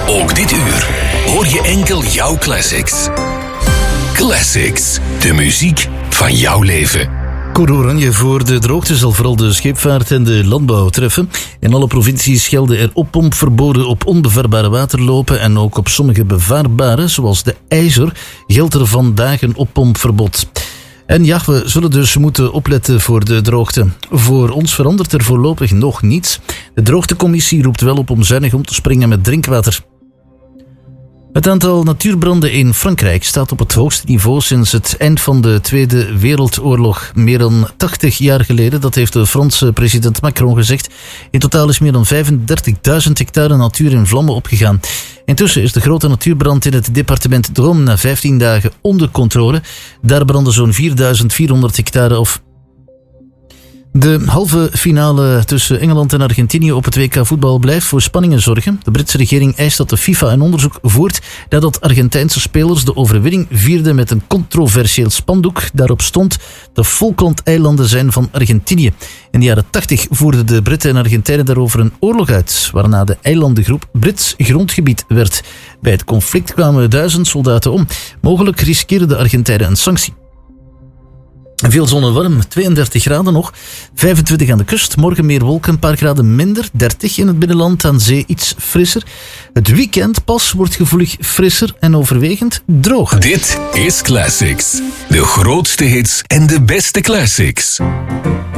Ook dit uur hoor je enkel jouw classics. Classics, de muziek van jouw leven. Code oranje voor de droogte zal vooral de scheepvaart en de landbouw treffen. In alle provincies gelden er oppompverboden op onbevarbare waterlopen en ook op sommige bevaarbare, zoals de IJzer, geldt er vandaag een oppompverbod. En ja, we zullen dus moeten opletten voor de droogte. Voor ons verandert er voorlopig nog niets. De droogtecommissie roept wel op om zuinig om te springen met drinkwater. Het aantal natuurbranden in Frankrijk staat op het hoogste niveau sinds het eind van de Tweede Wereldoorlog. Meer dan 80 jaar geleden, dat heeft de Franse president Macron gezegd. In totaal is meer dan 35.000 hectare natuur in vlammen opgegaan. Intussen is de grote natuurbrand in het departement Drôme na 15 dagen onder controle. Daar brandden zo'n 4.400 hectare af. De halve finale tussen Engeland en Argentinië op het WK voetbal blijft voor spanningen zorgen. De Britse regering eist dat de FIFA een onderzoek voert nadat Argentijnse spelers de overwinning vierden met een controversieel spandoek. Daarop stond: de Falklandeilanden zijn van Argentinië. In de jaren 80 voerden de Britten en Argentijnen daarover een oorlog uit, waarna de eilandengroep Brits grondgebied werd. Bij het conflict kwamen 1000 soldaten om. Mogelijk riskeerden de Argentijnen een sanctie. Veel zon en warm, 32 graden nog, 25 aan de kust. Morgen meer wolken, een paar graden minder, 30 in het binnenland, aan zee iets frisser. Het weekend pas wordt gevoelig frisser en overwegend droog. Dit is Classics. De grootste hits en de beste classics.